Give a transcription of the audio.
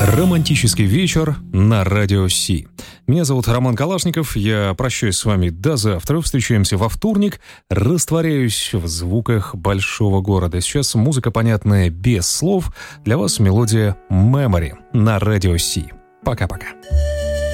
Романтический вечер на Радио Си. Меня зовут Роман Калашников, я прощаюсь с вами до завтра, встречаемся во вторник, растворяюсь в звуках большого города. Сейчас музыка, понятная без слов, для вас мелодия Memory на Радио Си. Пока-пока.